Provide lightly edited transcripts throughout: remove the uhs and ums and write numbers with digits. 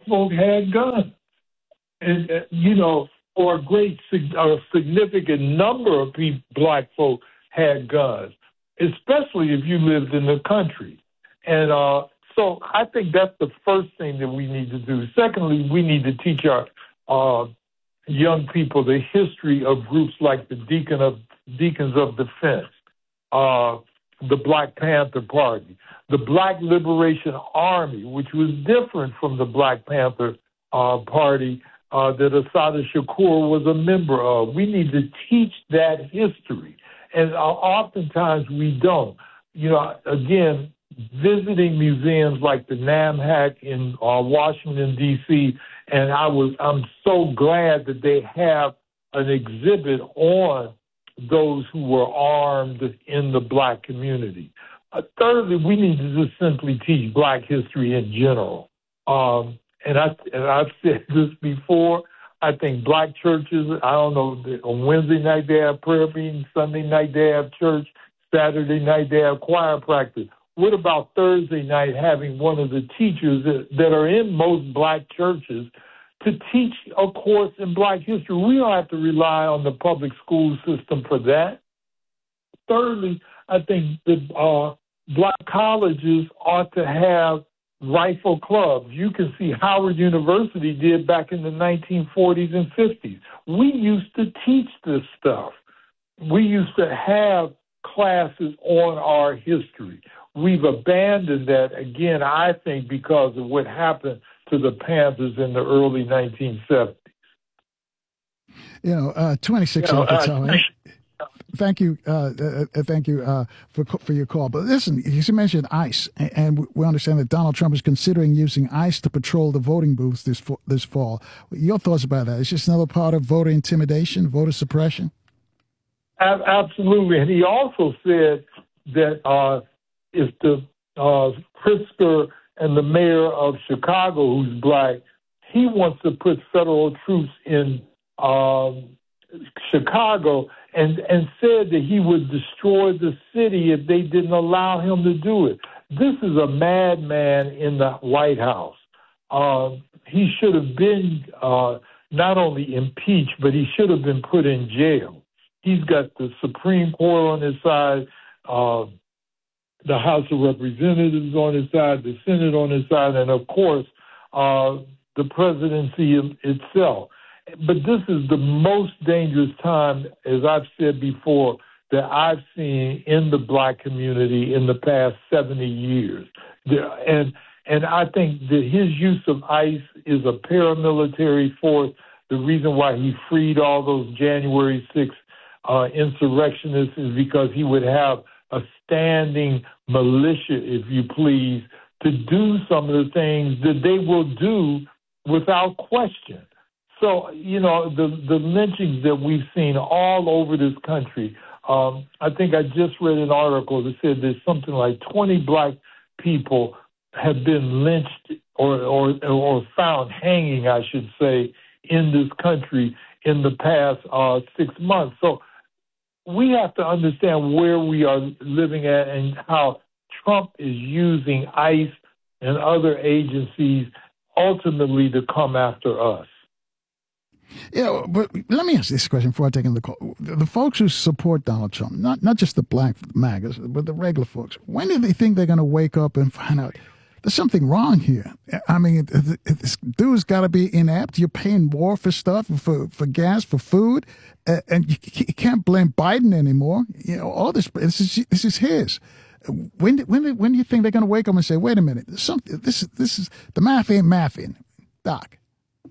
folk had guns. And, or a significant number of black folk had guns, especially if you lived in the country. And so I think that's the first thing that we need to do. Secondly, we need to teach our young people the history of groups like the Deacons of Defense, the Black Panther Party, the Black Liberation Army, which was different from the Black Panther Party that Assata Shakur was a member of. We need to teach that history. And oftentimes we don't. Again, visiting museums like the NAMHAC in Washington, D.C., and I'm so glad that they have an exhibit on those who were armed in the black community. Thirdly, we need to just simply teach black history in general. And I've said this before, I think black churches, I don't know, on Wednesday night they have prayer meetings, Sunday night they have church, Saturday night they have choir practice. What about Thursday night having one of the teachers that are in most black churches to teach a course in black history? We don't have to rely on the public school system for that. Thirdly, I think that black colleges ought to have rifle clubs. You can see Howard University did back in the 1940s and 50s. We used to teach this stuff. We used to have classes on our history. We've abandoned that, again, I think, because of what happened to the Panthers in the early 1970s. 26 off the time. Thank you for your call. But listen, you mentioned ICE, and we understand that Donald Trump is considering using ICE to patrol the voting booths this fall. Your thoughts about that? Is this another part of voter intimidation, voter suppression? Absolutely. And he also said that if the Pritzker and the mayor of Chicago, who's black, he wants to put federal troops in Chicago, and said that he would destroy the city if they didn't allow him to do it. This is a madman in the White House. He should have been not only impeached, but he should have been put in jail. He's got the Supreme Court on his side, the House of Representatives on his side, the Senate on his side, and, of course, the presidency itself. But this is the most dangerous time, as I've said before, that I've seen in the black community in the past 70 years. And I think that his use of ICE is a paramilitary force. The reason why he freed all those January 6th insurrectionists is because he would have a standing militia, if you please, to do some of the things that they will do without question. So, the lynchings that we've seen all over this country, I think I just read an article that said there's something like 20 black people have been lynched or found hanging, I should say, in this country in the past 6 months. So we have to understand where we are living at and how Trump is using ICE and other agencies ultimately to come after us. Yeah, but let me ask this question before I take in the call. The folks who support Donald Trump, not just the black MAGAs, but the regular folks, when do they think they're going to wake up and find out there's something wrong here? I mean, this dude's got to be inept. You're paying more for stuff, for gas, for food, and you can't blame Biden anymore. All this is his. When do you think they're going to wake up and say, wait a minute, this is the math ain't mathing, Doc?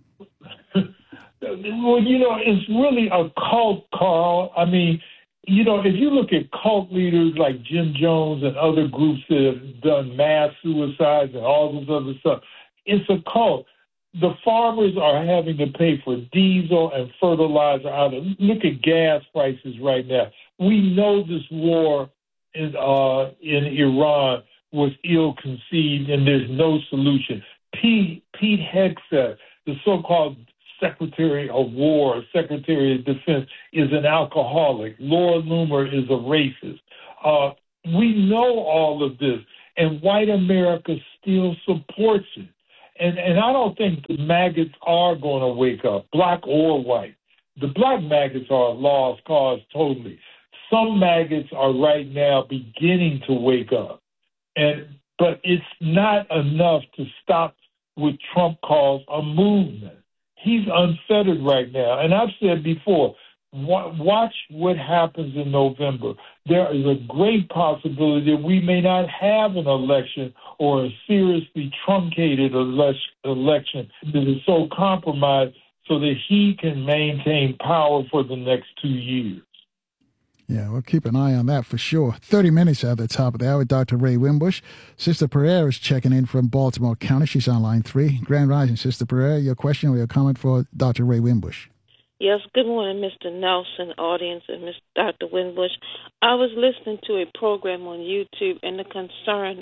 Well, it's really a cult, Carl. I mean, if you look at cult leaders like Jim Jones and other groups that have done mass suicides and all this other stuff, it's a cult. The farmers are having to pay for diesel and fertilizer. Look at gas prices right now. We know this war in Iran was ill-conceived and there's no solution. Pete Hegseth, the so-called Secretary of War, Secretary of Defense, is an alcoholic. Laura Loomer is a racist. We know all of this, and white America still supports it. And I don't think the maggots are going to wake up, black or white. The black maggots are a lost cause totally. Some maggots are right now beginning to wake up, but it's not enough to stop what Trump calls a movement. He's unfettered right now. And I've said before, watch what happens in November. There is a great possibility that we may not have an election or a seriously truncated election that is so compromised so that he can maintain power for the next 2 years. Yeah, we'll keep an eye on that for sure. 30 minutes at the top of the hour with Dr. Ray Winbush. Sister Pereira is checking in from Baltimore County. She's on line 3. Grand Rising, Sister Pereira. Your question or your comment for Dr. Ray Winbush? Yes, good morning, Mr. Nelson, audience, and Mr. Dr. Winbush. I was listening to a program on YouTube, and the concern,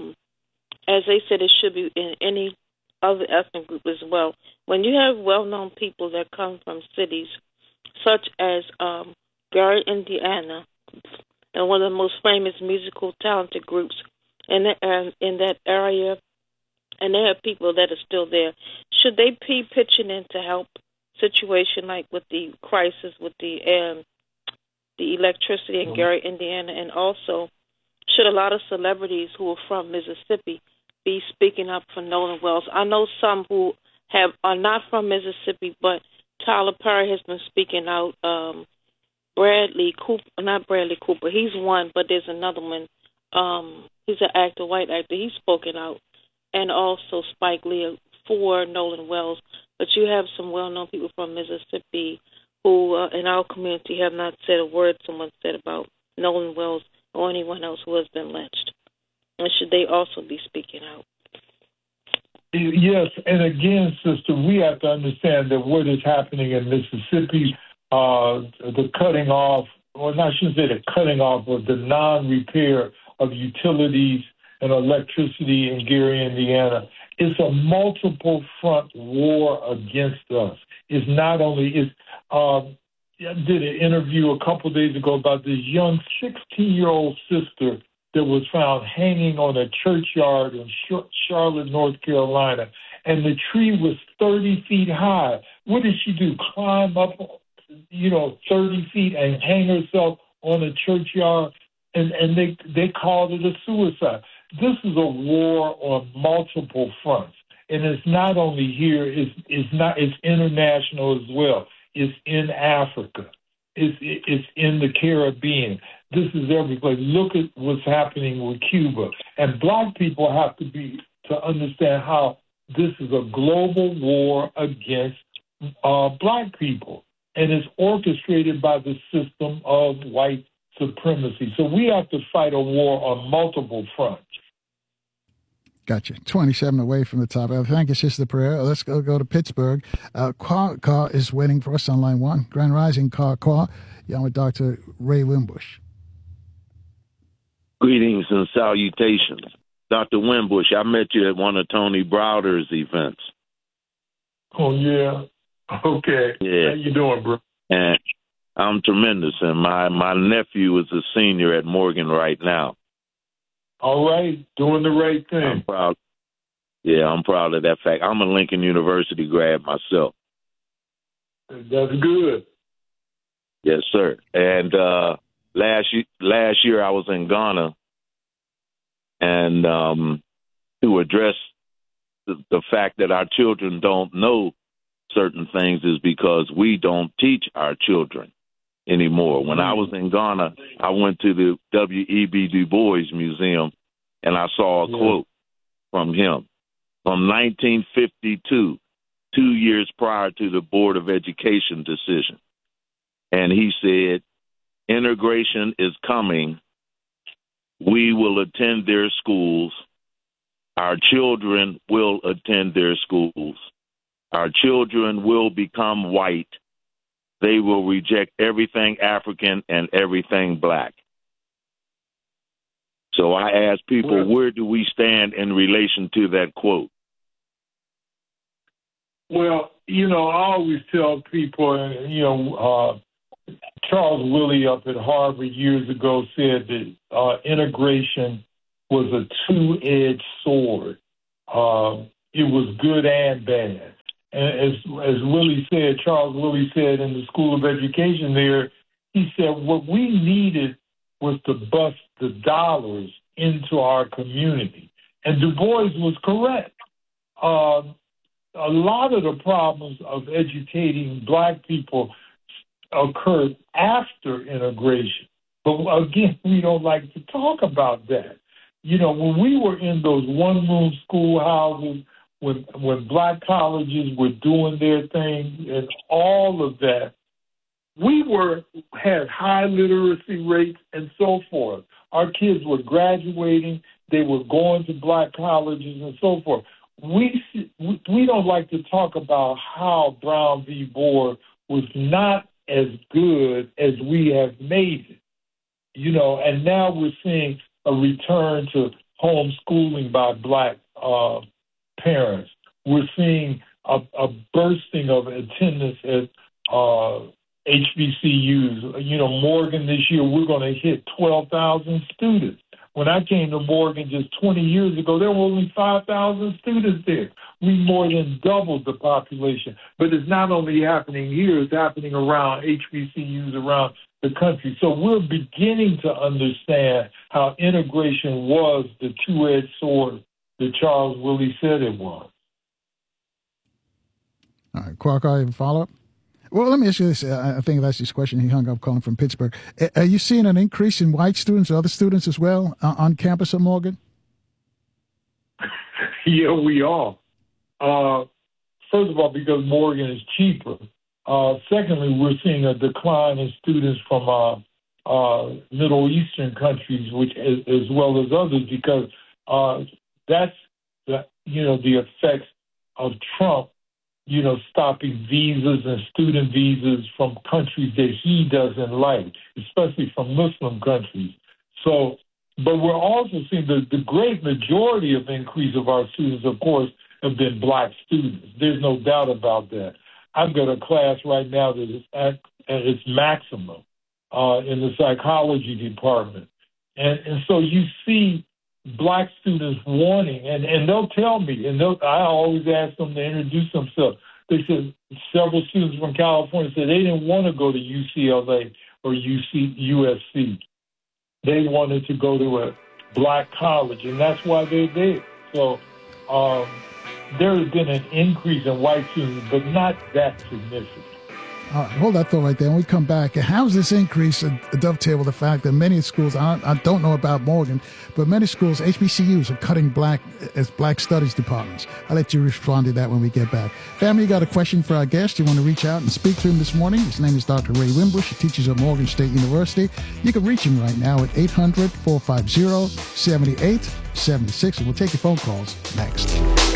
as they said, it should be in any other ethnic group as well. When you have well-known people that come from cities such as Gary, Indiana, and one of the most famous musical talented groups in that area, and there are people that are still there, should they be pitching in to help situation like with the crisis with the electricity in Gary, Indiana, and also should a lot of celebrities who are from Mississippi be speaking up for Nolan Wells? I know some who are not from Mississippi, but Tyler Perry has been speaking out. Bradley Cooper, not Bradley Cooper, he's one, but there's another one. He's an actor, white actor. He's spoken out, and also Spike Lee for Nolan Wells. But you have some well-known people from Mississippi who, in our community, have not said a word someone said about Nolan Wells or anyone else who has been lynched. And should they also be speaking out? Yes, and again, sister, we have to understand that what is happening in Mississippi, the cutting off, or I shouldn't say the cutting off, but the non-repair of utilities and electricity in Gary, Indiana, is a multiple front war against us. It's not only, I did an interview a couple of days ago about this young 16-year-old sister that was found hanging on a churchyard in Charlotte, North Carolina, and the tree was 30 feet high. What did she do? Climb up, 30 feet and hang herself on a churchyard? And they called it a suicide. This is a war on multiple fronts, and it's not only here. It's international as well. It's in Africa. It's in the Caribbean. This is every place. Look at what's happening with Cuba, and black people have to understand how this is a global war against black people, and it's orchestrated by the system of white supremacy. So we have to fight a war on multiple fronts. Gotcha. 27 away from the top. Thank you, Sister Pereira. Let's go to Pittsburgh. Carr is waiting for us on line 1. Grand Rising, Carr. You're on with Dr. Ray Winbush. Greetings and salutations. Dr. Winbush, I met you at one of Tony Browder's events. Oh, yeah. Okay. Yeah. How you doing, bro? And I'm tremendous, and my nephew is a senior at Morgan right now. All right, doing the right thing. I'm proud. Yeah, I'm proud of that fact. I'm a Lincoln University grad myself. That's good. Yes, sir. And last year I was in Ghana, and to address the fact that our children don't know certain things is because we don't teach our children anymore. When I was in Ghana, I went to the W.E.B. Du Bois Museum, and I saw a quote from him from 1952, 2 years prior to the Board of Education decision. And he said, integration is coming. We will attend their schools. Our children will attend their schools. Our children will become white. They will reject everything African and everything black. So I ask people, where do we stand in relation to that quote? Well, I always tell people, Charles Willey up at Harvard years ago said that integration was a two-edged sword. it was good and bad. And as Willie said, Charles Willie said in the School of Education there, he said what we needed was to bust the dollars into our community. And Du Bois was correct. A lot of the problems of educating black people occurred after integration. But again, we don't like to talk about that. You know, when we were in those one-room schoolhouses, when black colleges were doing their thing and all of that, we had high literacy rates and so forth. Our kids were graduating, they were going to black colleges and so forth. We don't like to talk about how Brown v. Board was not as good as we have made it, you know, and now we're seeing a return to homeschooling by black parents. We're seeing a bursting of attendance at HBCUs. You know, Morgan this year, we're going to hit 12,000 students. When I came to Morgan just 20 years ago, there were only 5,000 students there. We more than doubled the population. But it's not only happening here, it's happening around HBCUs around the country. So we're beginning to understand how integration was the two-edged sword that Charles Willie said it was. All right, Quark, I have a follow-up? Well, let me ask you this. I think that's his question. He hung up calling from Pittsburgh. Are you seeing an increase in white students or other students as well on campus at Morgan? Yeah, we are. First of all, because Morgan is cheaper. Secondly, we're seeing a decline in students from Middle Eastern countries, which as well as others, because that's the effects of Trump, stopping visas and student visas from countries that he doesn't like, especially from Muslim countries. So, but we're also seeing the great majority of increase of our students, of course, have been black students. There's no doubt about that. I've got a class right now that is at its maximum in the psychology department. And so you see black students wanting, and they'll tell me, I always ask them to introduce themselves. They said several students from California said they didn't want to go to UCLA or USC. They wanted to go to a black college, and that's why they're there. So there has been an increase in white students, but not that significant. All right, hold that thought right there. When we come back, how does this increase dovetail with the fact that many schools, I don't know about Morgan, but many schools, HBCUs, are cutting black studies departments? I'll let you respond to that when we get back. Family, you got a question for our guest? You want to reach out and speak to him this morning? His name is Dr. Ray Wimbush. He teaches at Morgan State University. You can reach him right now at 800-450-7876, and we'll take your phone calls next.